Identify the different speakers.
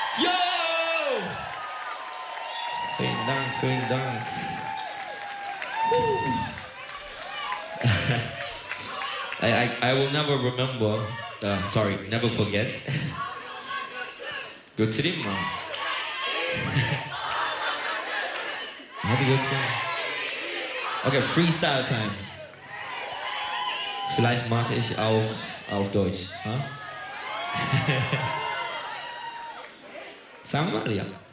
Speaker 1: Yo! Vielen Dank, vielen Dank. I will never remember, never forget. Good to them, man. Hadi götürün. Okay, Freestyle Time. Vielleicht mache ich auch auf Deutsch. Huh? Sagen wir mal, ja.